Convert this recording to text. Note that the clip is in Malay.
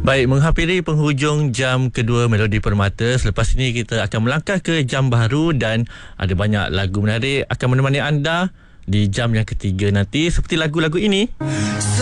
Baik, menghampiri penghujung jam kedua Melodi Permata. Selepas ini kita akan melangkah ke jam baru dan ada banyak lagu menarik akan menemani anda di jam yang ketiga nanti, seperti lagu-lagu ini.